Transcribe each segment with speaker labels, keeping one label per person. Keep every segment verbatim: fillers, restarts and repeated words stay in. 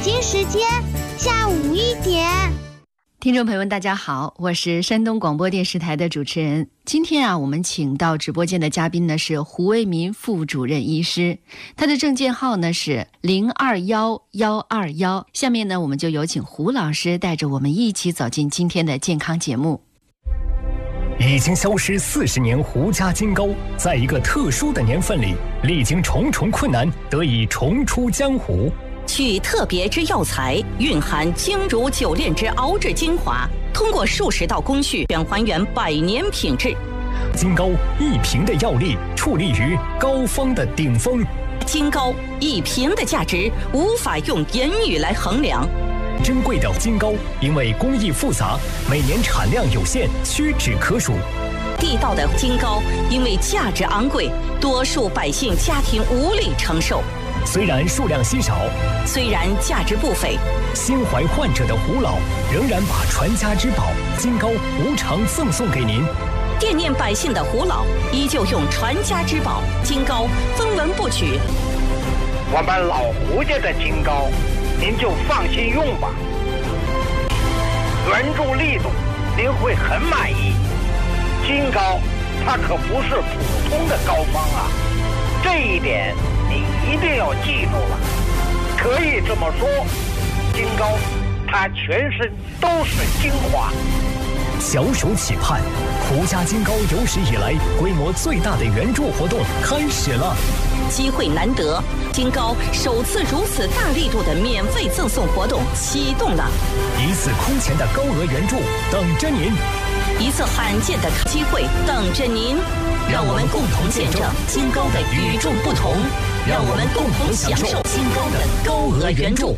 Speaker 1: 京时间下午一点。
Speaker 2: 听众朋友们大家好，我是山东广播电视台的主持人。今天啊，我们请到直播间的嘉宾呢是胡为民副主任医师，他的证件号呢是零二幺幺二幺。下面呢，我们就有请胡老师带着我们一起走进今天的健康节目。
Speaker 3: 已经消失四十年胡家金膏，在一个特殊的年份里，历经重重困难，得以重出江湖。
Speaker 4: 取特别之药材，蕴含精如九炼之熬制精华，通过数十道工序，便还原百年品质。
Speaker 3: 金膏一瓶的药力，矗立于膏方的顶峰。
Speaker 4: 金膏一瓶的价值，无法用言语来衡量。
Speaker 3: 珍贵的金膏，因为工艺复杂，每年产量有限，屈指可数。
Speaker 4: 地道的金膏，因为价值昂贵，多数百姓家庭无力承受。
Speaker 3: 虽然数量稀少，
Speaker 4: 虽然价值不菲，
Speaker 3: 心怀患者的胡老仍然把传家之宝金膏无偿赠送给您。
Speaker 4: 惦念百姓的胡老依旧用传家之宝金膏分文不取。
Speaker 5: 我们老胡家的金膏，您就放心用吧，原著力度您会很满意。金膏它可不是普通的膏方啊，这一点你一定要记住了。可以这么说，金膏它全身都是精华。
Speaker 3: 小暑企盼，胡家金膏有史以来规模最大的援助活动开始了。
Speaker 4: 机会难得，金膏首次如此大力度的免费赠送活动启动了。
Speaker 3: 一次空前的高额援助等着您，
Speaker 4: 一次罕见的机会等着您。让我们共同见证金膏的与众不同，让我们共同享受金膏的高额援助。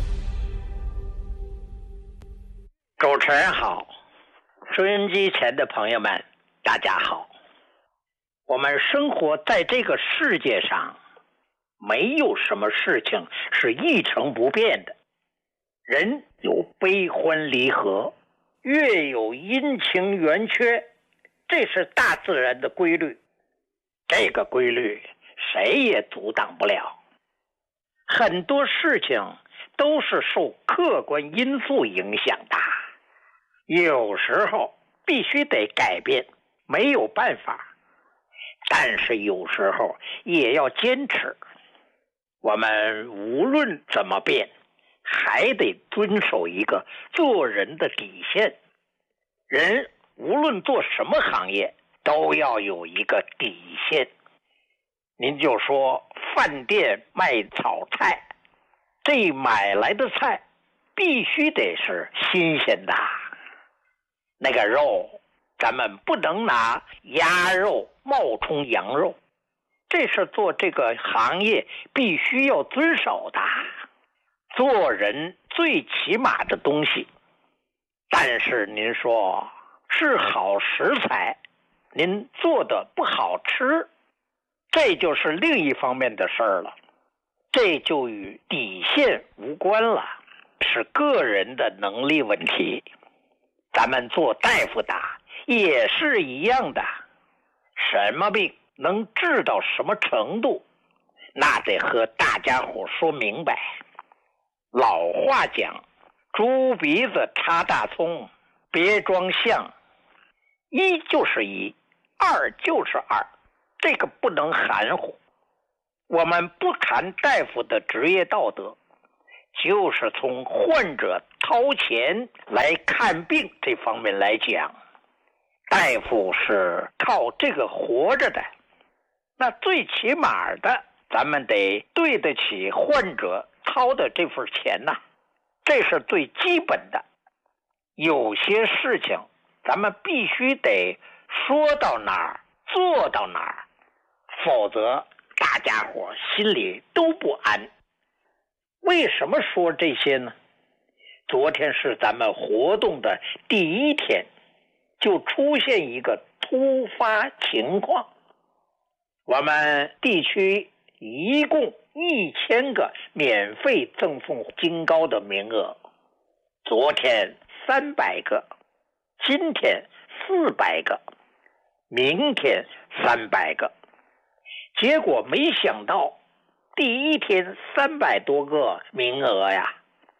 Speaker 5: 主持人好，收音机前的朋友们大家好。我们生活在这个世界上，没有什么事情是一成不变的。人有悲欢离合，月有阴晴圆缺，这是大自然的规律。这个规律谁也阻挡不了。很多事情都是受客观因素影响的，有时候必须得改变，没有办法，但是有时候也要坚持。我们无论怎么变，还得遵守一个做人的底线。人无论做什么行业，都要有一个底线。您就说饭店卖炒菜，这买来的菜必须得是新鲜的，那个肉咱们不能拿鸭肉冒充羊肉，这是做这个行业必须要遵守的。做人最起码的东西，但是您说是好食材，您做的不好吃，这就是另一方面的事儿了。这就与底线无关了，是个人的能力问题。咱们做大夫的也是一样的，什么病能治到什么程度，那得和大家伙说明白。老话讲，猪鼻子插大葱，别装象。一就是一，二就是二，这个不能含糊。我们不谈大夫的职业道德，就是从患者掏钱来看病这方面来讲，大夫是靠这个活着的。那最起码的，咱们得对得起患者掏的这份钱呐，这是最基本的。有些事情咱们必须得说到哪儿做到哪儿，否则大家伙心里都不安。为什么说这些呢？昨天是咱们活动的第一天，就出现一个突发情况。我们地区一共一千个免费赠送金膏的名额，昨天三百个，今天四百个，明天三百个。结果没想到第一天三百多个名额呀，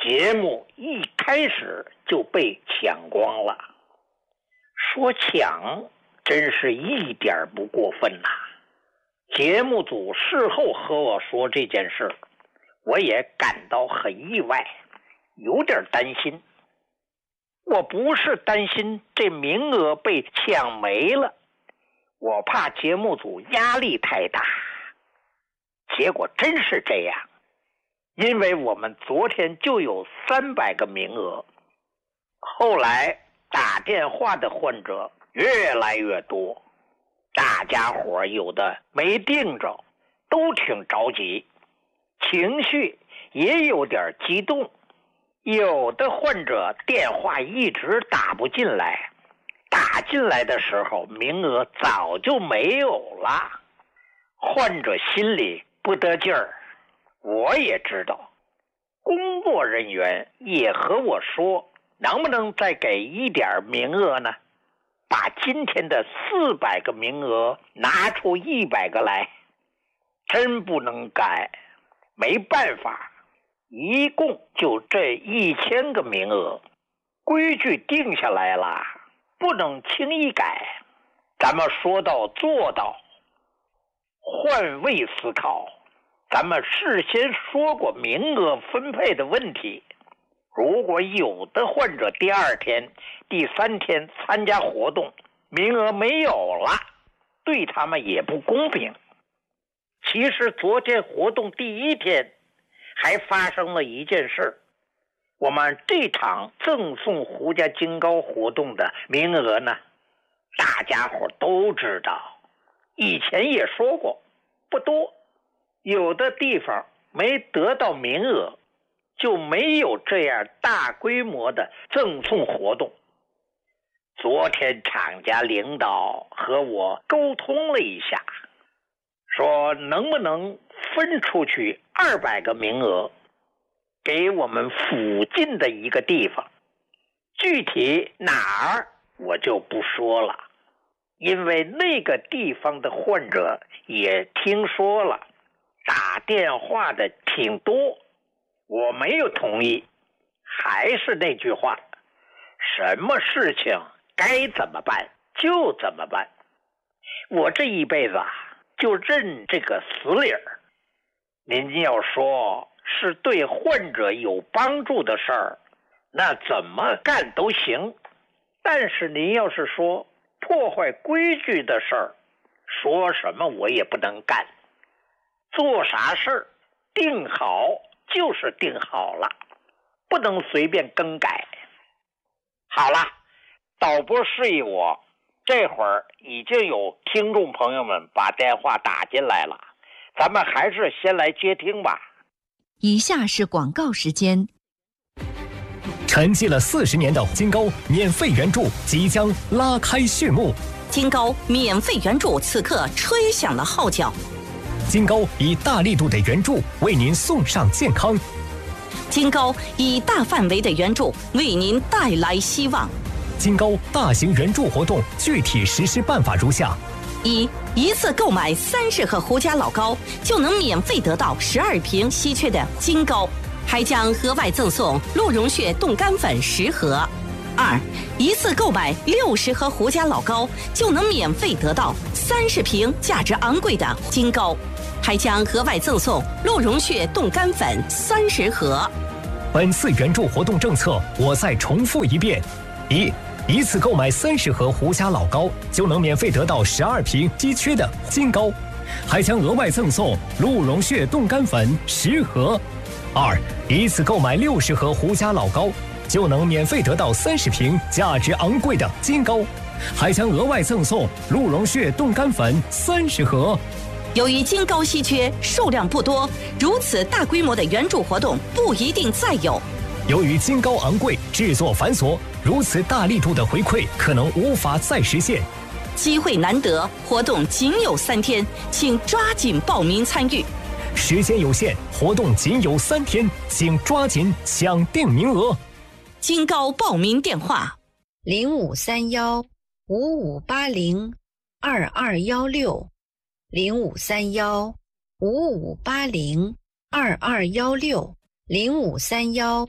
Speaker 5: 节目一开始就被抢光了。说抢真是一点不过分呐、啊！节目组事后和我说这件事，我也感到很意外，有点担心。我不是担心这名额被抢没了，我怕节目组压力太大。结果真是这样，因为我们昨天就有三百个名额，后来打电话的患者越来越多，大家伙有的没定着，都挺着急，情绪也有点激动。有的患者电话一直打不进来，打进来的时候名额早就没有了，患者心里不得劲儿。我也知道，工作人员也和我说，能不能再给一点名额呢？把今天的四百个名额拿出一百个来，真不能改，没办法。一共就这一千个名额，规矩定下来了，不能轻易改。咱们说到做到，换位思考。咱们事先说过名额分配的问题，如果有的患者第二天、第三天参加活动，名额没有了，对他们也不公平。其实昨天活动第一天还发生了一件事，我们这场赠送胡家金糕活动的名额呢，大家伙都知道，以前也说过不多，有的地方没得到名额，就没有这样大规模的赠送活动。昨天厂家领导和我沟通了一下，说能不能分出去二百个名额给我们附近的一个地方，具体哪儿我就不说了，因为那个地方的患者也听说了，打电话的挺多，我没有同意。还是那句话，什么事情该怎么办就怎么办。我这一辈子啊，就认这个死理儿。您要说是对患者有帮助的事儿，那怎么干都行。但是您要是说破坏规矩的事儿，说什么我也不能干。做啥事儿定好就是定好了，不能随便更改。好了，导播示意我，这会儿已经有听众朋友们把电话打进来了，咱们还是先来接听吧。
Speaker 2: 以下是广告时间。
Speaker 3: 沉寂了四十年的金糕免费援助即将拉开序幕，
Speaker 4: 金糕免费援助此刻吹响了号角。
Speaker 3: 金糕以大力度的援助为您送上健康，
Speaker 4: 金糕以大范围的援助为您带来希望。
Speaker 3: 金糕大型援助活动具体实施办法如下：
Speaker 4: 一、一次购买三十盒胡家老糕，就能免费得到十二瓶稀缺的金糕，还将额外赠送鹿茸血冻干粉十盒。二、一次购买六十盒胡家老糕，就能免费得到三十瓶价值昂贵的金糕，还将额外赠送鹿茸血冻干粉三十盒。
Speaker 3: 本次援助活动政策我再重复一遍：一、一次购买三十盒胡家老糕，就能免费得到十二瓶稀缺的金糕，还将额外赠送鹿茸血冻干粉十盒。二、一次购买六十盒胡家老糕，就能免费得到三十瓶价值昂贵的金糕，还将额外赠送鹿茸血冻干粉三十盒。
Speaker 4: 由于金糕稀缺，数量不多，如此大规模的援助活动不一定再有。
Speaker 3: 由于金糕昂贵，制作繁琐，如此大力度的回馈可能无法再实现。
Speaker 4: 机会难得，活动仅有三天，请抓紧报名参与。
Speaker 3: 时间有限，活动仅有三天，请抓紧抢定名额。
Speaker 4: 金糕报名电话：
Speaker 6: 零五三幺五五八零二二幺六，零五三幺五五八零二二幺六，零五三幺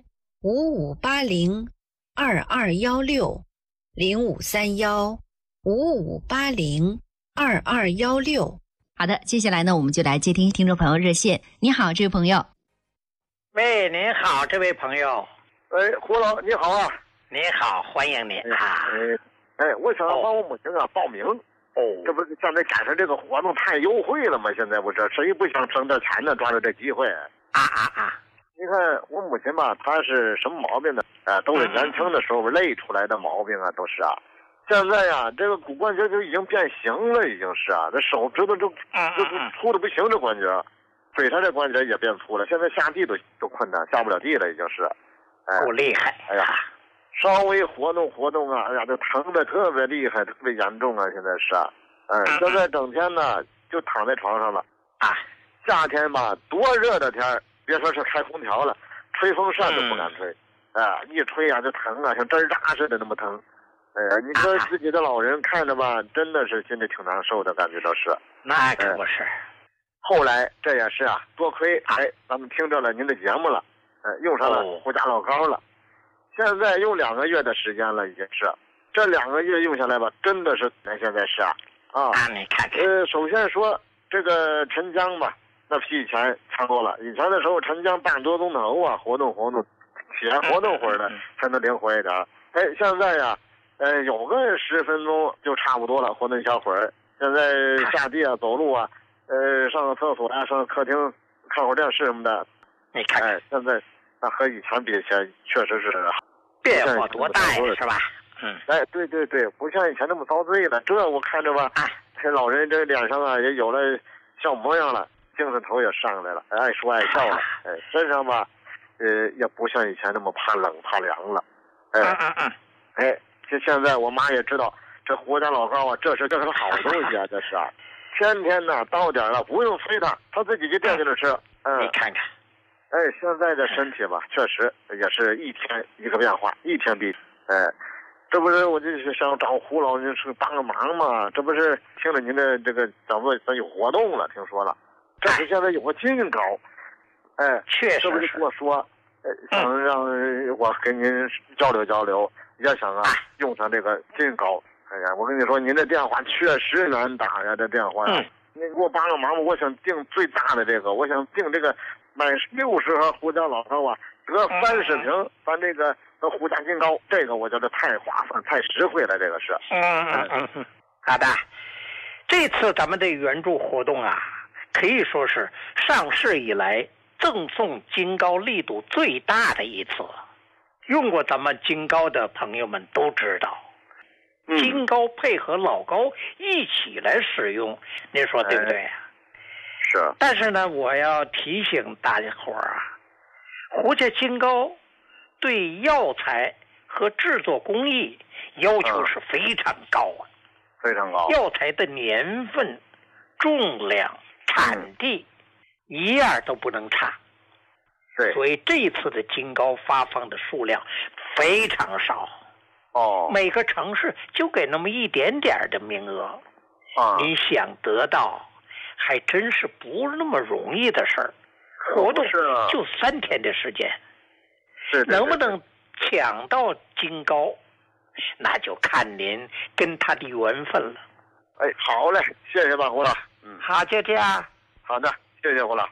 Speaker 6: 五五八零二二幺六零五三幺五五八零二二幺六。
Speaker 2: 好的，接下来呢，我们就来接听听众朋友热线。你好，这位朋友。
Speaker 5: 喂，您好，这位朋友。
Speaker 7: 哎，胡老，你好啊！
Speaker 5: 你好，欢迎您啊！
Speaker 7: 哎，哎，我想帮我母亲啊报名。哦，这不是现在赶上这个活动太优惠了吗？现在不是谁不想挣点钱呢？抓住这机会。
Speaker 5: 啊啊啊！
Speaker 7: 你看我母亲吧，她是什么毛病呢？啊，都是年轻的时候累出来的毛病啊，都是啊。现在呀、啊，这个骨关节就已经变形了，已经是啊，这手指头就就粗的不行，这关节，腿上这关节也变粗了，现在下地都都困难，下不了地了，已经是。
Speaker 5: 哎，够厉害！
Speaker 7: 哎呀，稍微活动活动啊，哎呀，这疼的特别厉害，特别严重啊，现在是啊。哎，现在整天呢就躺在床上了啊。夏天吧，多热的天儿，别说是开空调了，吹风扇都不敢吹，哎、嗯，一吹啊就疼啊，像针扎似的那么疼。哎呀，你说自己的老人看着吧，真的是心里挺难受的，感觉到是。
Speaker 5: 那可不是。
Speaker 7: 后来这也是啊，多亏哎，咱们听着了您的节目了，哎，用上了胡家老膏了。现在用两个月的时间了，已经是。这两个月用下来吧，真的是，那现在是啊，啊，
Speaker 5: 啊你看看。
Speaker 7: 呃，首先说这个陈江吧，那比以前强多了。以前的时候，陈江半多钟头啊，活动活动，起来活动会儿的才能灵活一点。哎，现在呀。呃，有个十分钟就差不多了，活动一小会儿。现在下地啊，走路啊，呃，上个厕所啊，上客厅看会儿电视什么的。
Speaker 5: 你看，
Speaker 7: 哎，现在那和以前比起来，确实是
Speaker 5: 变化多大呀，是吧？嗯。
Speaker 7: 哎，对对对，不像以前那么遭罪了。这我看着吧，这老人这脸上啊也有了小模样了，精神头也上来了，爱说爱笑了。哎，身上吧，呃，也不像以前那么怕冷怕凉了。哎，
Speaker 5: 嗯嗯嗯，
Speaker 7: 哎。就现在我妈也知道这胡家老膏啊，这是这是好东西啊，这是啊，天天呢到点了不用催他，他自己就惦记着吃。嗯，
Speaker 5: 你看看，
Speaker 7: 哎，现在的身体吧，确实也是一天一个变化，一天比哎，这不是我就是想找胡老您是帮个忙嘛？这不是听了您的这个讲座，咱有活动了，听说了，这是现在有个金膏，哎，
Speaker 5: 确实
Speaker 7: 是不是跟我说，呃，想让我跟您交流交流。也想啊，用上这个金膏。哎呀，我跟你说，您的电话确实难打呀，这电话呀。嗯。你给我帮个忙吧，我想订最大的这个，我想订这个买六十盒胡家老膏啊，得三十瓶，咱这个胡家金膏，这个我觉得太划算，太实惠了，这个是。
Speaker 5: 嗯嗯嗯嗯。好的，这次咱们的援助活动啊，可以说是上市以来赠送金膏力度最大的一次。用过咱们金膏的朋友们都知道，
Speaker 7: 嗯、
Speaker 5: 金膏配合老膏一起来使用，您说对不对呀、啊
Speaker 7: 哎？是。
Speaker 5: 但是呢，我要提醒大家伙儿啊，胡家金膏对药材和制作工艺要求是非常高啊，
Speaker 7: 嗯、非常高。
Speaker 5: 药材的年份、重量、产地、嗯、一样都不能差。
Speaker 7: 对，
Speaker 5: 所以这一次的金膏发放的数量非常少，
Speaker 7: 哦，
Speaker 5: 每个城市就给那么一点点的名额，
Speaker 7: 啊，
Speaker 5: 你想得到，还真是不那么容易的事儿。活动就三天的时间，
Speaker 7: 是
Speaker 5: 能不能抢到金膏，那就看您跟他的缘分了。
Speaker 7: 哎，好嘞，谢谢吧，胡老。
Speaker 5: 嗯，好，就这样。
Speaker 7: 好的，谢谢胡老。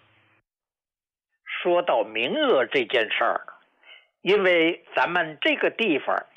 Speaker 5: 说到名额这件事儿，因为咱们这个地方